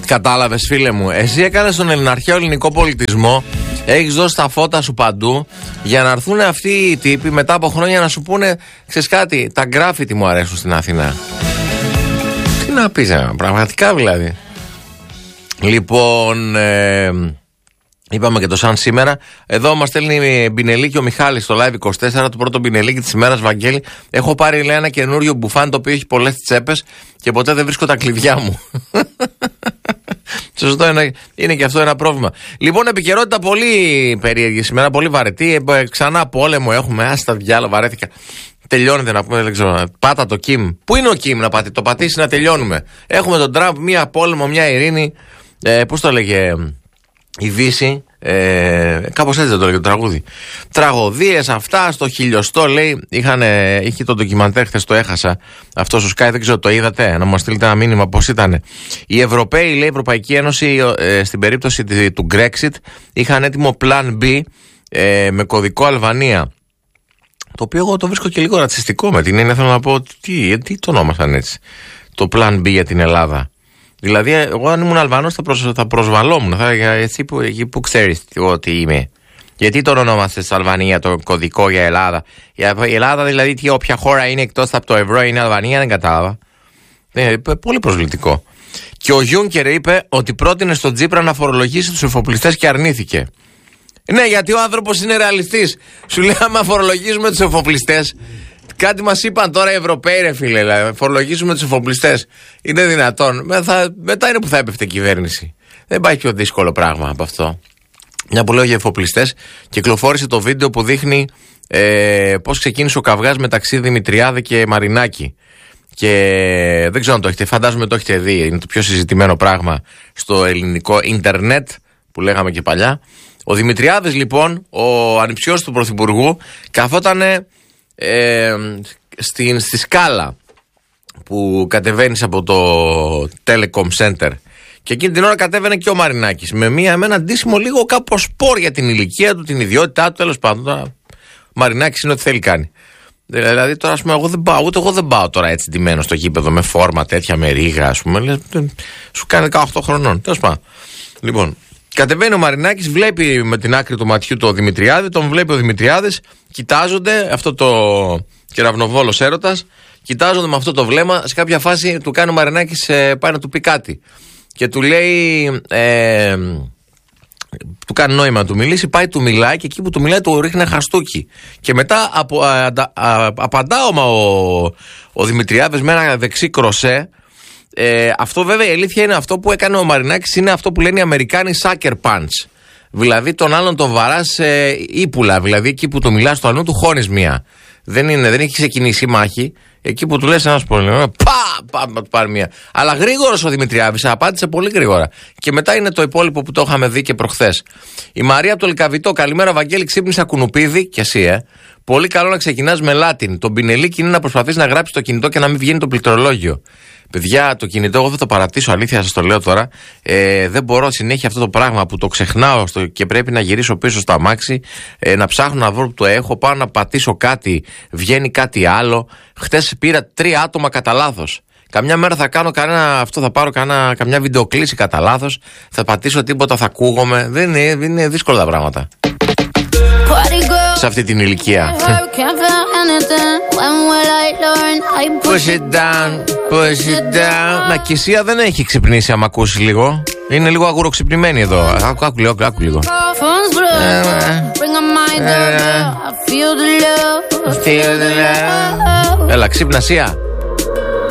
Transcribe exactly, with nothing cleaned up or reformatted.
Κατάλαβες, φίλε μου. Εσύ έκανες τον ελληναρχαίο ελληνικό πολιτισμό. Έχεις δώσει τα φώτα σου παντού για να έρθουν αυτοί οι τύποι μετά από χρόνια να σου πούνε, ξέρεις κάτι, τα γκράφιτι μου αρέσουν στην Αθήνα. Τι να πεις, ε, πραγματικά δηλαδή. Λοιπόν, ε, είπαμε και το σαν σήμερα. Εδώ μας στέλνει Μπινελίκη ο Μιχάλης στο Live είκοσι τέσσερα, το πρώτο Μπινελίκη της ημέρας. Βαγγέλη, έχω πάρει, λέει, ένα καινούριο μπουφάν το οποίο έχει πολλές τσέπες και ποτέ δεν βρίσκω τα κλειδιά μου. Σωστό, είναι, είναι και αυτό ένα πρόβλημα. Λοιπόν, επικαιρότητα πολύ περίεργη σήμερα, πολύ βαρετή. Ε, ξανά πόλεμο έχουμε. Άστα διάλογο, βαρέθηκα. Τελειώνεται να πούμε, δεν ξέρω. Πάτα το Κιμ. Πού είναι ο Κιμ να πατήσει, το πατήσει να τελειώνουμε. Έχουμε τον Τραμπ, μία πόλεμο, μία ειρήνη. Ε, Πώς το έλεγε η Δύση. Ε, κάπως έτσι δεν το λέγε το τραγούδι. Τραγωδίες αυτά στο χιλιοστό, λέει. Είχαν, είχε το ντοκιμαντέρ, χθες το έχασα. Αυτό στο Sky, δεν ξέρω, το είδατε. Να μου στείλετε ένα μήνυμα πώς ήταν. Οι Ευρωπαίοι, λέει, η Ευρωπαϊκή Ένωση, ε, στην περίπτωση του Brexit, είχαν έτοιμο Plan B ε, με κωδικό Αλβανία. Το οποίο εγώ το βρίσκω και λίγο ρατσιστικό με την έννοια. Θέλω να πω, τι, τι το ονόμασαν έτσι. Το Plan B για την Ελλάδα. Δηλαδή, εγώ αν ήμουν Αλβανός θα, προσ, θα προσβαλόμουν. Θα, εσύ που, που ξέρεις εγώ τι είμαι. Γιατί το ονόμασες στην Αλβανία το κωδικό για Ελλάδα. Η Ελλάδα, δηλαδή, τι, όποια χώρα είναι εκτός από το ευρώ είναι Αλβανία, δεν κατάλαβα. Ε, πολύ προσβλητικό. Και ο Γιούνκερ είπε ότι πρότεινε στον Τσίπρα να φορολογήσει τους εφοπλιστές και αρνήθηκε. Ναι, γιατί ο άνθρωπος είναι ρεαλιστής. Σου λέει, άμα φορολογήσουμε τους εφοπλιστές. Κάτι μας είπαν τώρα οι Ευρωπαίοι, ρε φίλε, δηλαδή, φορολογήσουμε τους εφοπλιστές. Είναι δυνατόν. Μετά, μετά είναι που θα έπεφτε η κυβέρνηση. Δεν πάει πιο δύσκολο πράγμα από αυτό. Μια που λέω για εφοπλιστές, κυκλοφόρησε το βίντεο που δείχνει ε, πώς ξεκίνησε ο καυγάς μεταξύ Δημητριάδη και Μαρινάκη. Και δεν ξέρω αν το έχετε, φαντάζομαι το έχετε δει. Είναι το πιο συζητημένο πράγμα στο ελληνικό ίντερνετ που λέγαμε και παλιά. Ο Δημητριάδης, λοιπόν, ο ανιψιός του Πρωθυπουργού, καθότανε Ε, στη, στη σκάλα που κατεβαίνεις από το Telecom Center και εκείνη την ώρα κατέβαινε και ο Μαρινάκης με, μία, με ένα ντύσιμο λίγο κάπως σπορ για την ηλικία του, την ιδιότητά του, τέλος πάντων. Τώρα, ο Μαρινάκης είναι ό,τι θέλει κάνει. Δηλαδή τώρα, ας πούμε, εγώ δεν πάω, ούτε εγώ δεν πάω τώρα έτσι ντυμένο στο γήπεδο με φόρμα τέτοια, με ρίγα, ας πούμε. Λες, σου κάνει δεκαοκτώ χρονών, τέλος πάντων. Λοιπόν, κατεβαίνει ο Μαρινάκης, βλέπει με την άκρη του ματιού το Δημητριάδη, τον βλέπει ο Δημητριάδης, κοιτάζονται, αυτό το κεραυνοβόλος έρωτας, κοιτάζονται με αυτό το βλέμμα. Σε κάποια φάση του κάνει ο Μαρινάκης, ε, πάει να του πει κάτι. Και του λέει, ε, του κάνει νόημα να του μιλήσει, πάει, του μιλάει και εκεί που του μιλάει του ρίχνει ένα χαστούκι. Και μετά απο, α, α, α, απαντά ο, ο Δημητριάδης με ένα δεξί κροσέ. Ε, αυτό βέβαια η αλήθεια είναι αυτό που έκανε ο Μαρινάκης, είναι αυτό που λένε οι Αμερικάνοι sucker punch. Δηλαδή τον άλλον τον βαράς ε, ύπουλα, δηλαδή εκεί που του μιλάς στο αλλού του χώνεις μία. Δεν, είναι, δεν έχει ξεκινήσει η μάχη, εκεί που του λες ένας πολύ, πα, πα, πα, του πάρει μία. Αλλά γρήγορος ο Δημητριάδης, απάντησε πολύ γρήγορα. Και μετά είναι το υπόλοιπο που το είχαμε δει και προχθές. Η Μαρία από το Λυκαβητό, καλημέρα Βαγγέλη, ξύπνησα κουνουπίδι και εσύ, ε. Πολύ καλό να ξεκινάς με Latin. Το Μπινελίκι είναι να προσπαθείς να γράψεις το κινητό και να μην βγαίνει το πληκτρολόγιο. Παιδιά, το κινητό, εγώ θα το παρατήσω, αλήθεια σας το λέω τώρα. Ε, δεν μπορώ συνέχεια αυτό το πράγμα που το ξεχνάω στο, και πρέπει να γυρίσω πίσω στο αμάξι, ε, να ψάχνω να βρω που το έχω, πάω να πατήσω κάτι, βγαίνει κάτι άλλο. Χτες πήρα τρία άτομα κατά λάθος. Καμιά μέρα θα κάνω κανένα, αυτό θα πάρω κανένα, καμιά βιντεοκλήση κατά λάθος, θα πατήσω τίποτα, θα ακούγομαι. Δεν είναι, είναι δύσκολα τα πράγματα σε αυτή την ηλικία. Push it down, push it down. Να, Κυσία δεν έχει ξυπνήσει άμα ακούσει λίγο. Είναι λίγο αγουροξυπνημένη εδώ. Άκου, άκου λίγο, άκου λίγο. Έλα, ξύπνα Σία.